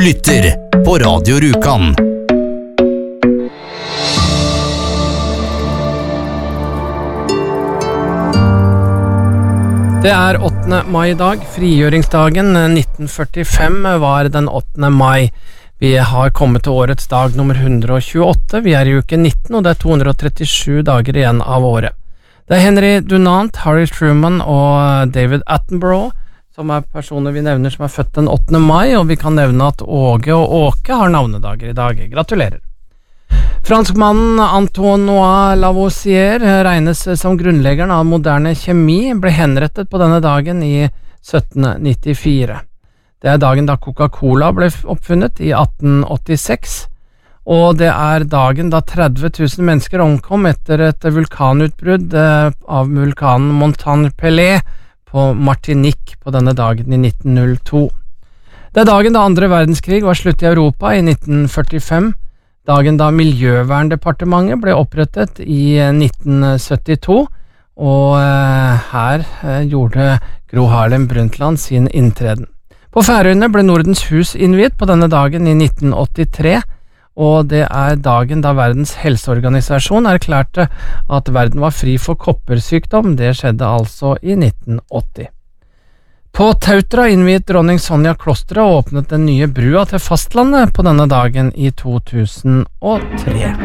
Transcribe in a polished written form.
lytter på Radio Rjukan. Det 8. mai I dag, frigjøringsdagen 1945 var den 8. mai. Vi har kommet til årets dag nummer 128, vi I uke 19 og det 237 dager igjen av året. Det Henry Dunant, Harry Truman og David Attenborough som personer vi nevner som født den 8. mai, og vi kan nevne at Åge og Åke har navnedager I dag. Gratulerer! Franskmannen Antoine Lavoisier regnes som grunnleggeren av moderne kjemi, ble henrettet på denne dagen I 1794. Det dagen da Coca-Cola ble oppfunnet I 1886, og det dagen da 30 000 mennesker omkom etter et vulkanutbrudd av vulkanen Montagne Pelée på Martinique på denne dagen I 1902. Det dagen da andre verdenskrig var slutt I Europa I 1945, dagen da Miljøverndepartementet ble opprettet I 1972, og her gjorde Gro Harlem Brundtland sin inntreden. På Færøyene ble Nordens hus innviet på denne dagen I 1983, og det dagen da Verdens helseorganisasjon erklærte at verden var fri for koppersykdom. Det skjedde altså I 1980. På Tautra innviet dronning Sonja klosteret og åpnet den nye brua til fastlandet på denne dagen I 2003.